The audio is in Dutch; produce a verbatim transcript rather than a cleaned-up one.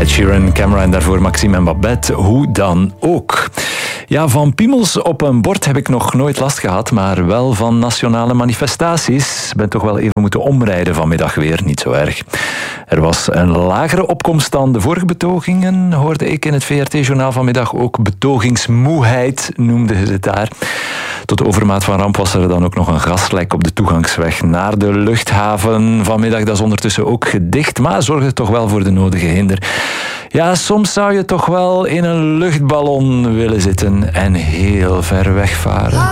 Ed Sheeran, Camera en daarvoor Maxime en Babette. Hoe dan ook. Ja, van piemels op een bord heb ik nog nooit last gehad, maar wel van nationale manifestaties. Ik ben toch wel even moeten omrijden vanmiddag weer, niet zo erg. Er was een lagere opkomst dan de vorige betogingen, hoorde ik in het V R T-journaal vanmiddag. Ook betogingsmoeheid noemden ze het daar. Tot de overmaat van ramp was er dan ook nog een gaslek op de toegangsweg naar de luchthaven. Vanmiddag, dat is ondertussen ook gedicht, maar zorgde toch wel voor de nodige hinder. Ja, soms zou je toch wel in een luchtballon willen zitten en heel ver wegvaren.